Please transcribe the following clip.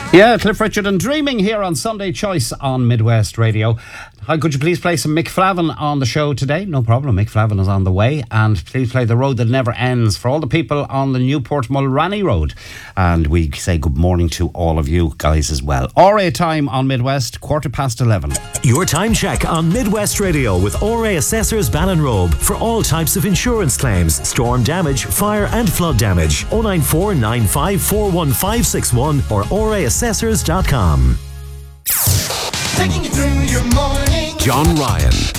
Yeah, Cliff Richard and Dreaming here on Sunday Choice on Midwest Radio. Hi, could you please play some Mick Flavin on the show today? No problem, Mick Flavin is on the way. And please play The Road That Never Ends for all the people on the Newport Mulranny Road. And we say good morning to all of you guys as well. RA time on Midwest, 11:15. Your time check on Midwest Radio with RA Assessors Ballinrobe for all types of insurance claims, storm damage, fire and flood damage. 094 9541561 or raassessors.com. Taking you through your morning. John Ryan.